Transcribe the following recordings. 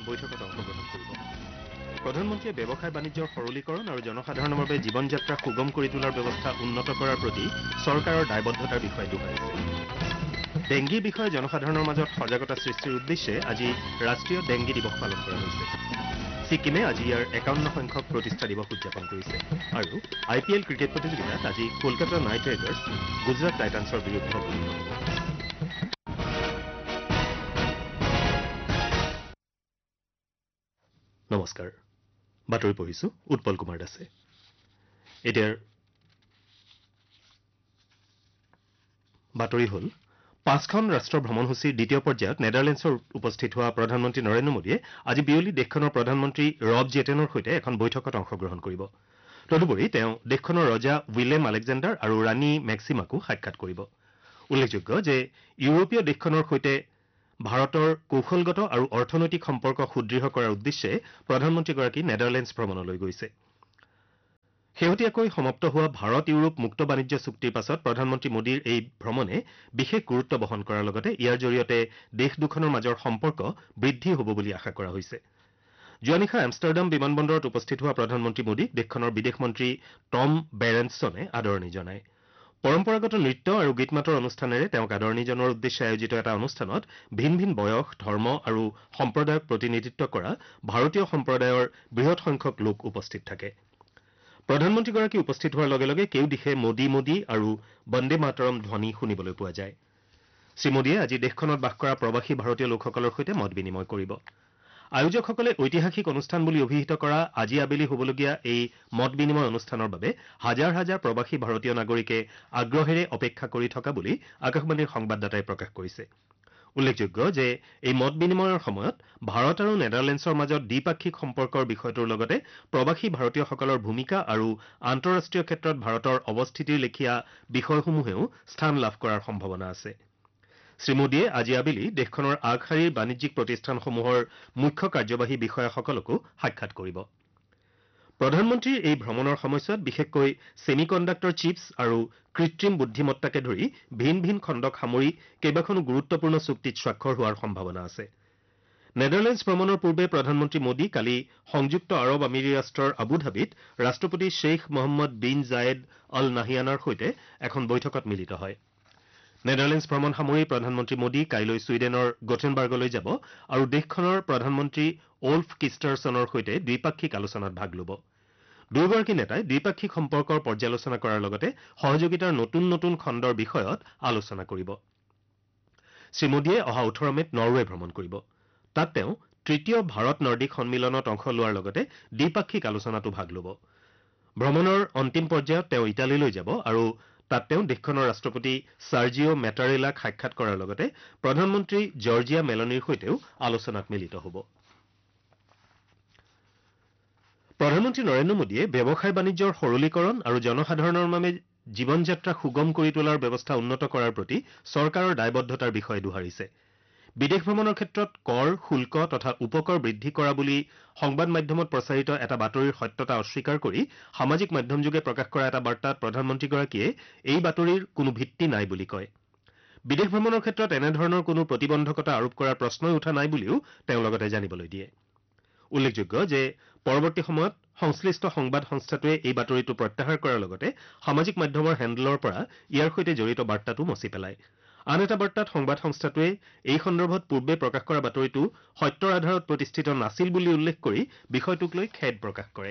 বৈঠকত অংশগ্ৰহণ কৰিব। প্ৰধানমন্ত্ৰীয়ে ব্যৱসায় বাণিজ্যৰ সৰলীকৰণ আৰু জনসাধাৰণৰ বাবে জীৱন যাত্ৰা সুগম কৰি তোলাৰ ব্যৱস্থা উন্নত কৰাৰ প্ৰতি চৰকাৰৰ দায়বদ্ধতাৰ বিষয়ে দোহাৰিছে। ডেংগিৰ বিষয়ে জনসাধাৰণৰ মাজত সজাগতা সৃষ্টিৰ উদ্দেশ্যে আজি ৰাষ্ট্ৰীয় ডেংগি দিৱস পালন কৰা হৈছে। ছিকিমে আজি ইয়াৰ ৫১ সংখ্যক প্ৰতিষ্ঠা দিৱস উদযাপন কৰিছে আৰু IPL ক্ৰিকেট প্ৰতিযোগিতাত আজি কলকাতা নাইট ৰাইডাৰ্ছ গুজৰাট টাইটান্ছৰ বিৰুদ্ধে অৱতীৰ্ণ হ'ব। নমস্কাৰ, বাতৰি পঢ়িছো উৎপল কুমাৰ দাসে। এতিয়াৰ বাতৰি হ'ল ৫খন ৰাষ্ট্ৰৰ ভ্ৰমণসূচীৰ দ্বিতীয় পৰ্যায়ত নেডাৰলেণ্ডছত উপস্থিত হোৱা প্ৰধানমন্ত্ৰী নৰেন্দ্ৰ মোদীয়ে আজি বিয়লি দেশখনৰ প্ৰধানমন্ত্ৰী ৰব জেটেনৰ সৈতে এখন বৈঠকত অংশগ্ৰহণ কৰিব। তদুপৰি তেওঁ দেশখনৰ ৰজা উইলেম আলেকজেণ্ডাৰ আৰু ৰাণী মেক্সিমাকো সাক্ষাৎ কৰিব। উল্লেখযোগ্য যে ইউৰোপীয় দেশখনৰ সৈতে ভাৰতৰ কৌশলগত আৰু অৰ্থনৈতিক সম্পৰ্ক সুদৃঢ় কৰাৰ উদ্দেশ্যে প্ৰধানমন্ত্ৰীগৰাকী নেডাৰলেণ্ডছ ভ্ৰমণলৈ গৈছে। শেহতীয়াকৈ সমাপ্ত হোৱা ভাৰত ইউৰোপ মুক্ত বাণিজ্য চুক্তিৰ পাছত প্ৰধানমন্ত্ৰী মোদীৰ এই ভ্ৰমণে বিশেষ গুৰুত্ব বহন কৰাৰ লগতে ইয়াৰ জৰিয়তে দেশ দুখনৰ মাজৰ সম্পৰ্ক বৃদ্ধি হ'ব বুলি আশা কৰা হৈছে। যোৱা নিশা এমষ্টাৰডাম বিমানবন্দৰত উপস্থিত হোৱা প্ৰধানমন্ত্ৰী মোদীক দেশখনৰ বিদেশ মন্ত্ৰী টম বেৰেনছনে আদৰণি জনায়। পৰম্পৰাগত নৃত্য আৰু গীত মাতৰ অনুষ্ঠানেৰে তেওঁক আদৰণি জনোৱাৰ উদ্দেশ্যে আয়োজিত এটা অনুষ্ঠানত ভিন ভিন বয়স, ধৰ্ম আৰু সম্প্ৰদায়ক প্ৰতিনিধিত্ব কৰা ভাৰতীয় সম্প্ৰদায়ৰ বৃহৎ সংখ্যক লোক উপস্থিত থাকে। প্ৰধানমন্ত্ৰীগৰাকী উপস্থিত হোৱাৰ লগে লগে কেউদিশে মোদী মোদী আৰু বন্দে মাতৰম ধ্বনি শুনিবলৈ পোৱা যায়। শ্ৰীমোদীয়ে আজি দেশখনত বাস কৰা প্ৰৱাসী ভাৰতীয় লোকসকলৰ সৈতে মত বিনিময় কৰিব। আয়োজকসকলে ঐতিহাসিক অনুষ্ঠান বুলি অভিহিত কৰা আজি আবেলি হ'বলগীয়া এই মত বিনিময় অনুষ্ঠানৰ বাবে হাজাৰ হাজাৰ প্ৰৱাসী ভাৰতীয় নাগৰিকে আগ্ৰহেৰে অপেক্ষা কৰি থকা বুলি আকাশবাণীৰ সংবাদদাতাই প্ৰকাশ কৰিছে। উল্লেখযোগ্য যে এই মত বিনিময়ৰ সময়ত ভাৰত আৰু নেডাৰলেণ্ডছৰ মাজত দ্বিপাক্ষিক সম্পৰ্কৰ বিষয়টোৰ লগতে প্ৰৱাসী ভাৰতীয়সকলৰ ভূমিকা আৰু আন্তঃৰাষ্ট্ৰীয় ক্ষেত্ৰত ভাৰতৰ অৱস্থিতিৰ লেখীয়া বিষয়সমূহেও স্থান লাভ কৰাৰ সম্ভাৱনা আছে। শ্ৰীমোদীয়ে আজি আবেলি দেশখনৰ আগশাৰীৰ বাণিজ্যিক প্ৰতিষ্ঠানসমূহৰ মুখ্য কাৰ্যবাহী বিষয়াসকলকো সাক্ষাৎ কৰিব। প্ৰধানমন্ত্ৰীৰ এই ভ্ৰমণৰ সময়ছোৱাত বিশেষকৈ ছেমি কণ্ডাক্টৰ চিপছ আৰু কৃত্ৰিম বুদ্ধিমত্তাকে ধৰি ভিন ভিন খণ্ডক সামৰি কেইবাখনো গুৰুত্বপূৰ্ণ চুক্তিত স্বাক্ষৰ হোৱাৰ সম্ভাৱনা আছে। নেডাৰলেণ্ডছ ভ্ৰমণৰ পূৰ্বে প্ৰধানমন্ত্ৰী মোদী কালি সংযুক্ত আৰৱ আমিৰি ৰাষ্ট্ৰৰ আবুধাবিত ৰাষ্ট্ৰপতি Sheikh Mohammad bin Zayed Al নাহিয়ানৰ সৈতে এখন বৈঠকত মিলিত হয়। নেডাৰলেণ্ডছ ভ্ৰমণ সামৰি প্ৰধানমন্ত্ৰী মোদী কাইলৈ ছুইডেনৰ গঠেনবাৰ্গলৈ যাব আৰু দেশখনৰ প্ৰধানমন্ত্ৰী ওল্ফ কিষ্টাৰছনৰ সৈতে দ্বিপাক্ষিক আলোচনাত ভাগ ল'ব। দুয়োগৰাকী নেতাই দ্বিপাক্ষিক সম্পৰ্কৰ পৰ্যালোচনা কৰাৰ লগতে সহযোগিতাৰ নতুন নতুন খণ্ডৰ বিষয়ত আলোচনা কৰিব। শ্ৰীমোদীয়ে অহা 18 মে'ত নৰৱে ভ্ৰমণ কৰিব। তাত তেওঁ তৃতীয় ভাৰত নৰ্ডিক সন্মিলনত অংশ লোৱাৰ লগতে দ্বিপাক্ষিক আলোচনাতো ভাগ ল'ব। ভ্ৰমণৰ অন্তিম পৰ্যায়ত তেওঁ ইটালীলৈ যাব আৰু তাত তেওঁ দেশখনৰ ৰাষ্ট্ৰপতি চাৰ্জিঅ' মেটাৰেলাক সাক্ষাৎ কৰাৰ লগতে প্ৰধানমন্ত্ৰী জৰ্জিয়া মেলনিৰ সৈতেও আলোচনাত মিলিত হ'ব। প্ৰধানমন্ত্ৰী নৰেন্দ্ৰ মোদীয়ে ব্যৱসায় বাণিজ্যৰ সৰলীকৰণ আৰু জনসাধাৰণৰ বাবে জীৱন যাত্ৰা সুগম কৰি তোলাৰ ব্যৱস্থা উন্নত কৰাৰ প্ৰতি চৰকাৰৰ দায়বদ্ধতাৰ বিষয়ে দোহাৰিছে। বিদেশ ভ্ৰমণৰ ক্ষেত্ৰত কৰ, শুল্ক তথা উপকৰ বৃদ্ধি কৰা বুলি সংবাদ মাধ্যমত প্ৰচাৰিত এটা বাতৰিৰ সত্যতা অস্বীকাৰ কৰি সামাজিক মাধ্যমযোগে প্ৰকাশ কৰা এটা বাৰ্তাত প্ৰধানমন্ত্ৰীগৰাকীয়ে এই বাতৰিৰ কোনো ভিত্তি নাই বুলি কয়। বিদেশ ভ্ৰমণৰ ক্ষেত্ৰত এনেধৰণৰ কোনো প্ৰতিবন্ধকতা আৰোপ কৰাৰ প্ৰশ্নই উঠা নাই বুলিও তেওঁ লগতে জানিবলৈ দিয়ে। উল্লেখযোগ্য যে পৰৱৰ্তী সময়ত সংশ্লিষ্ট সংবাদ সংস্থাটোৱে এই বাতৰিটো প্ৰত্যাহাৰ কৰাৰ লগতে সামাজিক মাধ্যমৰ হেণ্ডলৰ পৰা ইয়াৰ সৈতে জড়িত বাৰ্তাটো মচি পেলায়। আন এটা বাৰ্তাত সংবাদ সংস্থাটোৱে এই সন্দৰ্ভত পূৰ্বে প্ৰকাশ কৰা বাতৰিটো সত্যৰ আধাৰত প্ৰতিষ্ঠিত নাছিল বুলি উল্লেখ কৰি বিষয়টোক লৈ খেদ প্ৰকাশ কৰে।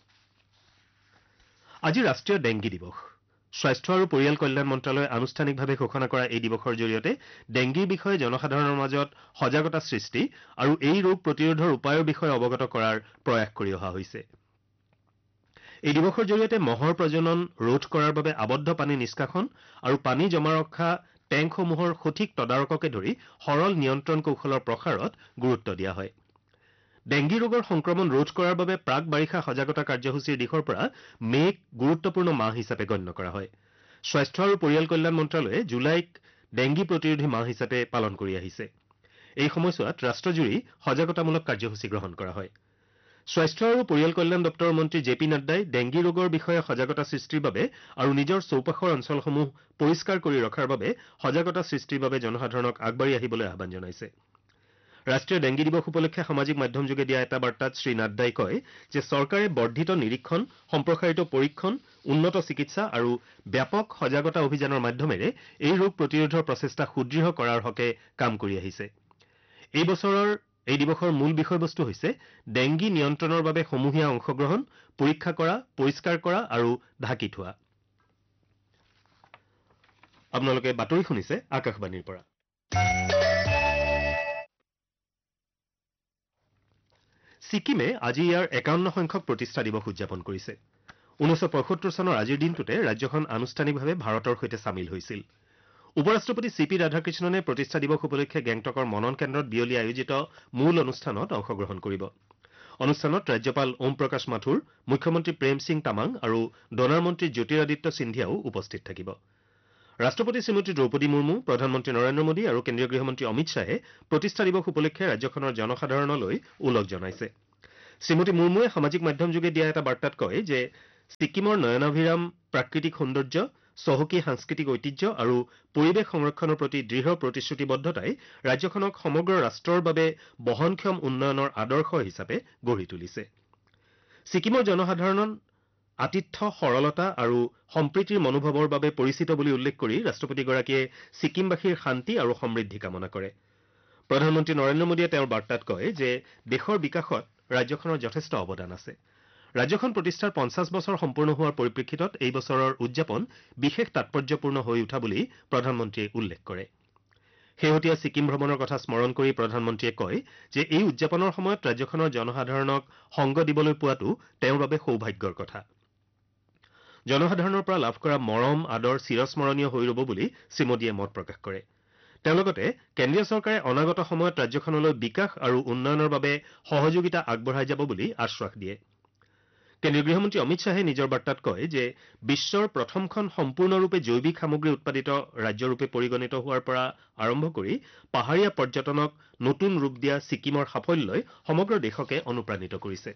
আজি ৰাষ্ট্ৰীয় ডেংগি দিৱস। স্বাস্থ্য আৰু পৰিয়াল কল্যাণ মন্ত্ৰালয়ে আনুষ্ঠানিকভাৱে ঘোষণা কৰা এই দিৱসৰ জৰিয়তে ডেংগিৰ বিষয়ে জনসাধাৰণৰ মাজত সজাগতা সৃষ্টি আৰু এই ৰোগ প্ৰতিৰোধৰ উপায়ৰ বিষয়ে অৱগত কৰাৰ প্ৰয়াস কৰি অহা হৈছে। এই দিৱসৰ জৰিয়তে মহৰ প্ৰজনন ৰোধ কৰাৰ বাবে আবদ্ধ পানী নিষ্কাশন আৰু পানী জমা ৰখা টেংকসমূহৰ সঠিক তদাৰককে ধৰি সৰল নিয়ন্ত্ৰণ কৌশলৰ প্ৰসাৰত গুৰুত্ব দিয়া হয়। ডেংগি ৰোগৰ সংক্ৰমণ ৰোধ কৰাৰ বাবে প্ৰাক বাৰিষা সজাগতা কাৰ্যসূচীৰ দিশৰ পৰা মে'ক গুৰুত্বপূৰ্ণ মাহ হিচাপে গণ্য কৰা হয়। স্বাস্থ্য আৰু পৰিয়াল কল্যাণ মন্ত্ৰালয়ে জুলাইক ডেংগি প্ৰতিৰোধী মাহ হিচাপে পালন কৰি আহিছে। এই সময়ছোৱাত ৰাষ্ট্ৰজুৰি সজাগতামূলক কাৰ্যসূচী গ্ৰহণ কৰা হয়। স্বাস্থ্য আৰু পৰিয়াল কল্যাণ দপ্তৰৰ মন্ত্ৰী জে পি নাড্ডাই ডেংগি ৰোগৰ বিষয়ে সজাগতা সৃষ্টিৰ বাবে আৰু নিজৰ চৌপাশৰ অঞ্চলসমূহ পৰিষ্কাৰ কৰি ৰখাৰ বাবে সজাগতা সৃষ্টিৰ বাবে জনসাধাৰণক আগবাঢ়ি আহিবলৈ আহ্বান জনাইছে। ৰাষ্ট্ৰীয় ডেংগী দিৱস উপলক্ষে সামাজিক মাধ্যমযোগে দিয়া এটা বাৰ্তাত শ্ৰী নাড্ডাই কয় যে চৰকাৰে বৰ্ধিত নিৰীক্ষণ, সম্প্ৰসাৰিত পৰীক্ষণ, উন্নত চিকিৎসা আৰু ব্যাপক সজাগতা অভিযানৰ মাধ্যমেৰে এই ৰোগ প্ৰতিৰোধৰ প্ৰচেষ্টা সুদৃঢ় কৰাৰ হকে কাম কৰি আহিছে। এই দিৱসৰ মূল বিষয়বস্তু হৈছে ডেংগী নিয়ন্ত্ৰণৰ বাবে সমূহীয়া অংশগ্ৰহণ, পৰীক্ষা কৰা, পৰিষ্কাৰ কৰা আৰু ঢাকি থোৱা। আপোনালোকে বাতৰি শুনিছে আকাশবাণীৰ পৰা। ছিকিমে আজি ইয়াৰ ৫১ সংখ্যক প্ৰতিষ্ঠা দিৱস উদযাপন কৰিছে। ১৯৭৫ চনৰ আজিৰ দিনটোতে ৰাজ্যখন আনুষ্ঠানিকভাৱে ভাৰতৰ সৈতে চামিল হৈছিল। উপ ৰাষ্ট্ৰপতি চি পি ৰাধাকৃষ্ণনে প্ৰতিষ্ঠা দিৱস উপলক্ষে গেংটকৰ মনন কেন্দ্ৰত বিয়লি আয়োজিত মূল অনুষ্ঠানত অংশগ্ৰহণ কৰিব। অনুষ্ঠানত ৰাজ্যপাল ওম প্ৰকাশ মাথুৰ, মুখ্যমন্ত্ৰী প্ৰেম সিং তামাং আৰু ডোনাৰ মন্ত্ৰী জ্যোতিৰাদিত্য সিন্ধিয়াও উপস্থিত থাকিব। ৰাষ্ট্ৰপতি শ্ৰীমতী দ্ৰৌপদী মুৰ্মু, প্ৰধানমন্ত্ৰী নৰেন্দ্ৰ মোদী আৰু কেন্দ্ৰীয় গৃহমন্ত্ৰী অমিত শ্বাহে প্ৰতিষ্ঠা দিৱস উপলক্ষে ৰাজ্যখনৰ জনসাধাৰণলৈ ওলগ জনাইছে। শ্ৰীমতী মুৰ্মুৱে সামাজিক মাধ্যমযোগে দিয়া এটা বাৰ্তাত কয় যে ছিকিমৰ নয়নাভিৰাম প্ৰাকৃতিক সৌন্দৰ্য, চহকী সাংস্কৃতিক ঐতিহ্য আৰু পৰিৱেশ সংৰক্ষণৰ প্ৰতি দৃঢ় প্ৰতিশ্ৰুতিবদ্ধতাই ৰাজ্যখনক সমগ্ৰ ৰাষ্ট্ৰৰ বাবে বহনক্ষম উন্নয়নৰ আদৰ্শ হিচাপে গঢ়ি তুলিছে। ছিকিমৰ জনসাধাৰণ আতিথ্য, সৰলতা আৰু সম্প্ৰীতিৰ মনোভাৱৰ বাবে পৰিচিত বুলি উল্লেখ কৰি ৰাষ্ট্ৰপতিগৰাকীয়ে ছিকিমবাসীৰ শান্তি আৰু সমৃদ্ধি কামনা কৰে। প্ৰধানমন্ত্ৰী নৰেন্দ্ৰ মোদীয়ে তেওঁৰ বাৰ্তাত কয় যে দেশৰ বিকাশত ৰাজ্যখনৰ যথেষ্ট অৱদান আছে। ৰাজ্যখন প্ৰতিষ্ঠাৰ ৫০ বছৰ সম্পূৰ্ণ হোৱাৰ পৰিপ্ৰেক্ষিতত এই বছৰৰ উদযাপন বিশেষ তাৎপৰ্যপূৰ্ণ হৈ উঠা বুলি প্ৰধানমন্ত্ৰীয়ে উল্লেখ কৰে। শেহতীয়া ছিকিম ভ্ৰমণৰ কথা স্মৰণ কৰি প্ৰধানমন্ত্ৰীয়ে কয় যে এই উদযাপনৰ সময়ত ৰাজ্যখনৰ জনসাধাৰণক সংগ দিবলৈ পোৱাটো তেওঁৰ বাবে সৌভাগ্যৰ কথা। জনসাধাৰণৰ পৰা লাভ কৰা মৰম, আদৰ চিৰস্মৰণীয় হৈ ৰব বুলি শ্ৰীমোদীয়ে মত প্ৰকাশ কৰে। তেওঁ লগতে কেন্দ্ৰীয় চৰকাৰে অনাগত সময়ত ৰাজ্যখনলৈ বিকাশ আৰু উন্নয়নৰ বাবে সহযোগিতা আগবঢ়াই যাব বুলি আশ্বাস দিয়ে। কেন্দ্ৰীয় গৃহমন্ত্ৰী অমিত শ্বাহে নিজৰ বাৰ্তাত কয় যে বিশ্বৰ প্ৰথমখন সম্পূৰ্ণৰূপে জৈৱিক সামগ্ৰী উৎপাদিত ৰাজ্যৰূপে পৰিগণিত হোৱাৰ পৰা আৰম্ভ কৰি পাহাৰীয়া পৰ্যটনক নতুন ৰূপ দিয়া ছিকিমৰ সাফল্যই সমগ্ৰ দেশকে অনুপ্ৰাণিত কৰিছে।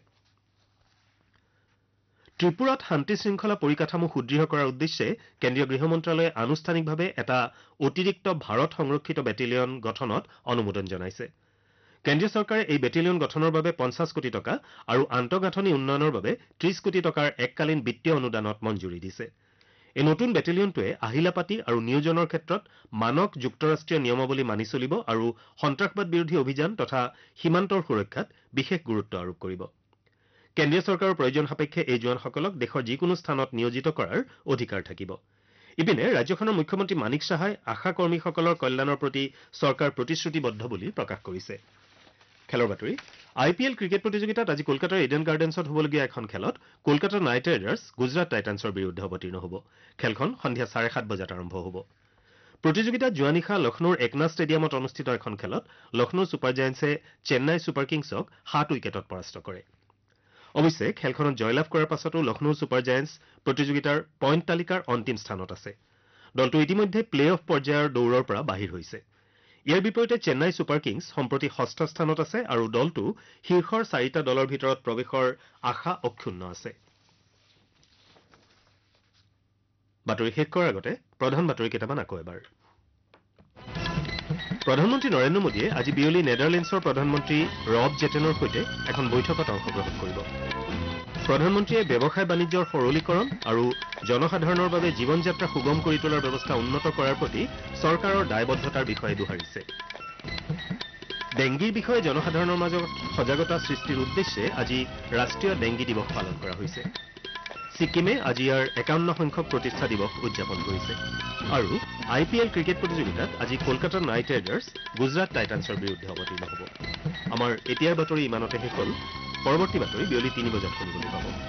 ত্ৰিপুৰাত শান্তি শৃংখলা পৰিকাঠামো সুদৃঢ় কৰাৰ উদ্দেশ্যে কেন্দ্ৰীয় গৃহ মন্ত্ৰালয়ে আনুষ্ঠানিকভাৱে এটা অতিৰিক্ত ভাৰত সংৰক্ষিত বেটেলিয়ন গঠনত অনুমোদন জনাইছে। কেন্দ্ৰীয় চৰকাৰে এই বেটেলিয়ন গঠনৰ বাবে ৫০ কোটি টকা আৰু আন্তঃগাঁথনি উন্নয়নৰ বাবে ৩০ কোটি টকাৰ এককালীন বিত্তীয় অনুদানত মঞ্জুৰি দিছে। এই নতুন বেটেলিয়নটোৱে আহিলাপাতি আৰু নিয়োজনৰ ক্ষেত্ৰত মানক যুক্তৰাষ্ট্ৰীয় নিয়মাৱলী মানি চলিব আৰু সন্ত্ৰাসবাদ বিৰোধী অভিযান তথা সীমান্তৰ সুৰক্ষাত বিশেষ গুৰুত্ব আৰোপ কৰিব। কেন্দ্ৰীয় চৰকাৰৰ প্ৰয়োজন সাপেক্ষে এই জোৱানসকলক দেশৰ যিকোনো স্থানত নিয়োজিত কৰাৰ অধিকাৰ থাকিব। ইপিনে ৰাজ্যখনৰ মুখ্যমন্ত্ৰী মানিক সাহাই আশা কৰ্মীসকলৰ কল্যাণৰ প্ৰতি চৰকাৰ প্ৰতিশ্ৰুতিবদ্ধ বুলি প্ৰকাশ কৰিছে। খেলৰ বাতৰি। IPL ক্ৰিকেট প্ৰতিযোগিতাত আজি কলকাতাৰ ইডেন গাৰ্ডেন্সত হ'বলগীয়া এখন খেলত কলকাতা নাইট ৰাইডাৰ্ছ গুজৰাট টাইটান্ছৰ বিৰুদ্ধে অৱতীৰ্ণ হ'ব। খেলখন সন্ধিয়া 7:30 বজাত আৰম্ভ হ'ব। প্ৰতিযোগিতাত যোৱা নিশা লক্ষ্ণৌৰ একনাথ ষ্টেডিয়ামত অনুষ্ঠিত এখন খেলত লক্ষ্ণৌ ছুপাৰ জায়েণ্টছে চেন্নাই ছুপাৰ কিংছক 7 উইকেটত পৰাস্ত কৰে। অৱশ্যে খেলখনত জয়লাভ কৰাৰ পাছতো লক্ষ্ণৌ ছুপাৰ জায়েণ্টছ প্ৰতিযোগিতাৰ পইণ্ট তালিকাৰ অন্তিম স্থানত আছে। দলটো ইতিমধ্যে প্লে অফ পৰ্যায়ৰ দৌৰৰ পৰা বাহিৰ হৈছে। ইয়াৰ বিপৰীতে চেন্নাই ছুপাৰ কিংছ সম্প্ৰতি 6ষ্ঠ স্থানত আছে আৰু দলটো শীৰ্ষৰ 4টা দলৰ ভিতৰত প্ৰৱেশৰ আশা অক্ষুণ্ণ আছে। বাতৰি শেষ কৰাৰ আগতে প্ৰধান বাতৰি কেইটামান আকৌ এবাৰ। প্ৰধানমন্ত্ৰী নৰেন্দ্ৰ মোদীয়ে আজি বিয়লি নেডাৰলেণ্ডছৰ প্ৰধানমন্ত্ৰী ৰব জেটেনৰ সৈতে এখন বৈঠকত অংশগ্ৰহণ কৰিব। প্ৰধানমন্ত্ৰীয়ে ব্যৱসায় বাণিজ্যৰ সৰলীকৰণ আৰু জনসাধাৰণৰ বাবে জীৱন যাত্ৰা সুগম কৰি তোলাৰ ব্যৱস্থা উন্নত কৰাৰ প্ৰতি চৰকাৰৰ দায়বদ্ধতাৰ বিষয়ে দোহাৰিছে। ডেংগীৰ বিষয়ে জনসাধাৰণৰ মাজত সজাগতা সৃষ্টিৰ উদ্দেশ্যে আজি ৰাষ্ট্ৰীয় ডেংগী দিৱস পালন কৰা হৈছে। ছিকিমে আজি ইয়াৰ ৫১ সংখ্যক প্ৰতিষ্ঠা দিৱস উদযাপন কৰিছে। আৰু IPL ক্ৰিকেট প্ৰতিযোগিতাত আজি কলকাতা নাইট ৰাইডাৰ্ছ গুজৰাট টাইটান্ছৰ বিৰুদ্ধে অৱতীৰ্ণ হ'ব। আমাৰ এতিয়াৰ বাতৰি ইমানতে শেষ হ'ল। পৰৱৰ্তী বাতৰি বিয়লি 3 বজাত শুনিবলৈ পাব।